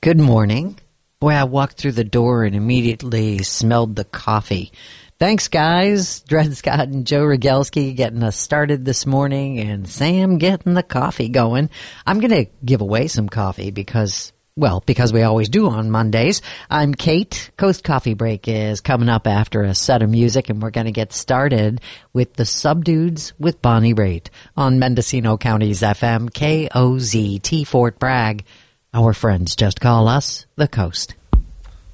Good morning. Boy, I walked through the door and immediately smelled the coffee. Thanks, guys. Dred Scott and Joe Rogelski getting us started this morning, and Sam getting the coffee going. I'm going to give away some coffee because we always do on Mondays. I'm Kate. Coast Coffee Break is coming up after a set of music, and we're going to get started with the Subdudes with Bonnie Raitt on Mendocino County's FM, KOZT Fort Bragg. Our friends just call us the Coast.